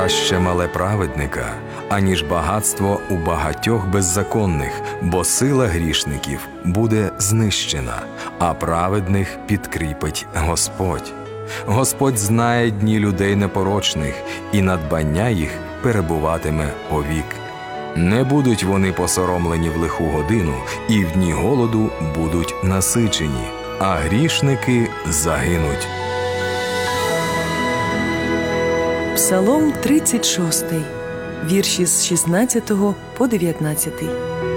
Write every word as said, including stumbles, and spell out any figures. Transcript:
Краще мале праведника, аніж багатство у багатьох беззаконних, бо сила грішників буде знищена, а праведних підкріпить Господь. Господь знає дні людей непорочних, і надбання їх перебуватиме повік. Не будуть вони посоромлені в лиху годину, і в дні голоду будуть насичені, а грішники загинуть. Псалом тридцять шостий, вірші з шістнадцятого по дев'ятнадцятий.